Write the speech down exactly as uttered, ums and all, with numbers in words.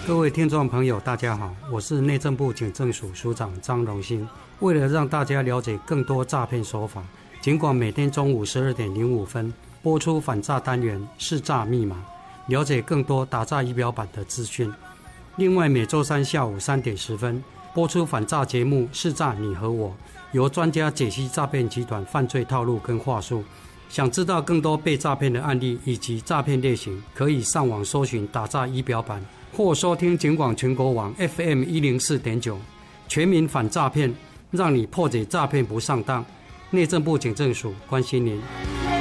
各位听众朋友大家好，我是内政部警政署署长张荣兴。为了让大家了解更多诈骗手法，警广每天中午十二点零五分播出反诈单元识诈密码，了解更多打诈仪表板的资讯。另外每周三下午三点十分播出反诈节目识诈你和我，由专家解析诈骗集团犯罪套路跟话术。想知道更多被诈骗的案例以及诈骗类型，可以上网搜寻打诈仪表板，或收听警广全国网 F M 一零四点九，全民反诈骗，让你破解诈骗不上当。内政部警政署关心您。